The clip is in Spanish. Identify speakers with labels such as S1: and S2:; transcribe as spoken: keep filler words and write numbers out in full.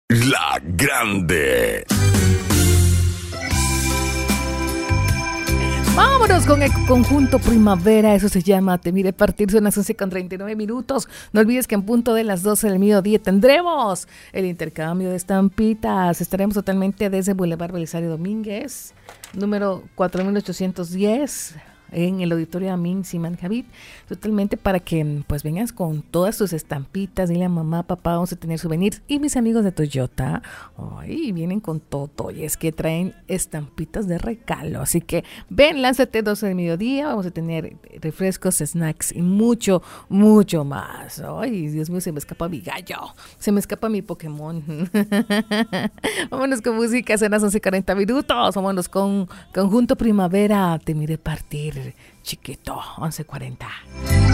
S1: La Grande.
S2: Vámonos con el conjunto Primavera, eso se llama Te Mire Partir, son las once con treinta y nueve minutos. No olvides que en punto de las doce del mediodía tendremos el intercambio de estampitas. Estaremos totalmente desde Boulevard Belisario Domínguez, número cuatro mil ochocientos diez, en el auditorio Amin Siman Javid, totalmente para que pues vengas con todas tus estampitas. Dile a mamá, papá, vamos a tener souvenirs. Y mis amigos de Toyota, ay, vienen con todo, y es que traen estampitas de regalo, así que ven, lánzate doce del mediodía, vamos a tener refrescos, snacks y mucho, mucho más. Ay, Dios mío, se me escapa mi gallo, se me escapa mi Pokémon. Vámonos con música, son las once cuarenta minutos, vámonos con Conjunto Primavera, Te Mire Partir, chiquito, once cuarenta.